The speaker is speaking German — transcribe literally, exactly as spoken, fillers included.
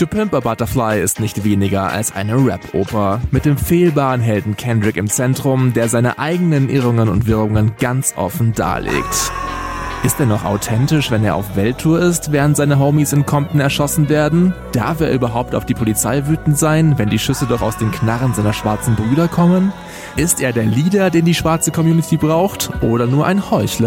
To Pimp a Butterfly ist nicht weniger als eine Rap-Oper, mit dem fehlbaren Helden Kendrick im Zentrum, der seine eigenen Irrungen und Wirrungen ganz offen darlegt. Ist er noch authentisch, wenn er auf Welttour ist, während seine Homies in Compton erschossen werden? Darf er überhaupt auf die Polizei wütend sein, wenn die Schüsse doch aus den Knarren seiner schwarzen Brüder kommen? Ist er der Leader, den die schwarze Community braucht, oder nur ein Heuchler,